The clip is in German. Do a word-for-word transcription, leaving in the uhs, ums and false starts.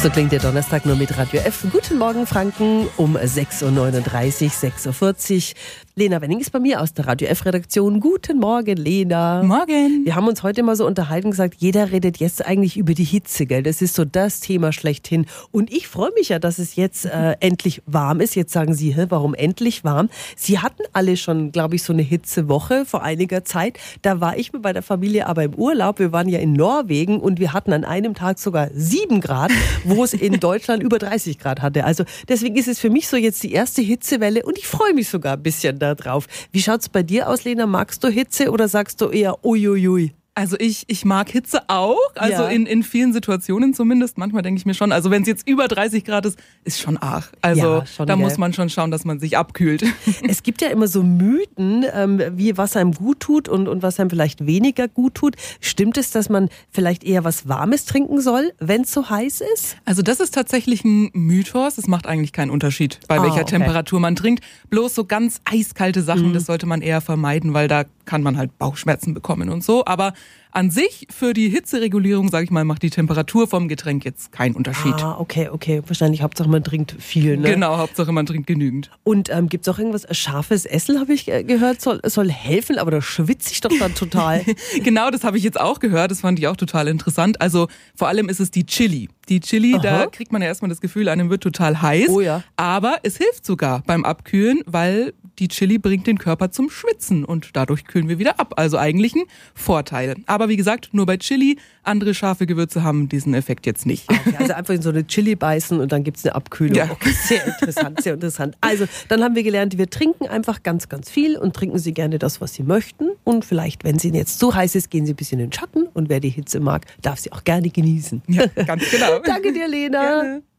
So klingt der Donnerstag nur mit Radio F. Guten Morgen Franken um sechs Uhr neununddreißig, sechs Uhr vierzig. Lena Wenning ist bei mir aus der Radio F-Redaktion. Guten Morgen, Lena. Morgen. Wir haben uns heute mal so unterhalten und gesagt, jeder redet jetzt eigentlich über die Hitze, gell? Das ist so das Thema schlechthin. Und ich freue mich ja, dass es jetzt äh, endlich warm ist. Jetzt sagen Sie, hä, warum endlich warm? Sie hatten alle schon, glaube ich, so eine Hitzewoche vor einiger Zeit. Da war ich mit meiner Familie aber im Urlaub. Wir waren ja in Norwegen und wir hatten an einem Tag sogar sieben Grad, wo es in Deutschland über dreißig Grad hatte. Also deswegen ist es für mich so jetzt die erste Hitzewelle und ich freue mich sogar ein bisschen da drauf. Wie schaut's bei dir aus, Lena? Magst du Hitze oder sagst du eher uiuiui? Also ich, ich mag Hitze auch, also Ja. in, in vielen Situationen zumindest. Manchmal denke ich mir schon, also wenn es jetzt über dreißig Grad ist, ist schon arg. Also Ja, schon, da gell? muss man schon schauen, dass man sich abkühlt. Es gibt ja immer so Mythen, ähm, wie was einem gut tut und, und was einem vielleicht weniger gut tut. Stimmt es, dass man vielleicht eher was Warmes trinken soll, wenn es so heiß ist? Also das ist tatsächlich ein Mythos. Es macht eigentlich keinen Unterschied, bei Ah, welcher okay. Temperatur man trinkt. Bloß so ganz eiskalte Sachen, Mhm. das sollte man eher vermeiden, weil da kann man halt Bauchschmerzen bekommen und so. Aber an sich, für die Hitzeregulierung, sage ich mal, macht die Temperatur vom Getränk jetzt keinen Unterschied. Ah, okay, okay. Wahrscheinlich Hauptsache man trinkt viel, ne? Genau, Hauptsache man trinkt genügend. Und ähm, gibt es auch irgendwas, scharfes Essen, habe ich äh, gehört, soll, soll helfen, aber da schwitze ich doch dann total. Genau, das habe ich jetzt auch gehört. Das fand ich auch total interessant. Also vor allem ist es die Chili. Die Chili, Aha. da kriegt man ja erstmal das Gefühl, einem wird total heiß. Oh ja. Aber es hilft sogar beim Abkühlen, weil die Chili bringt den Körper zum Schwitzen und dadurch kühlen wir wieder ab. Also eigentlich ein Vorteil. Aber wie gesagt, nur bei Chili, andere scharfe Gewürze haben diesen Effekt jetzt nicht. Okay, also einfach in so eine Chili beißen und dann gibt es eine Abkühlung. Ja. Okay, sehr interessant, sehr interessant. Also, dann haben wir gelernt, wir trinken einfach ganz, ganz viel und trinken Sie gerne das, was Sie möchten. Und vielleicht, wenn es Ihnen jetzt zu heiß ist, gehen Sie ein bisschen in den Schatten. Und wer die Hitze mag, darf sie auch gerne genießen. Ja, ganz genau. Danke dir, Lena. Gerne.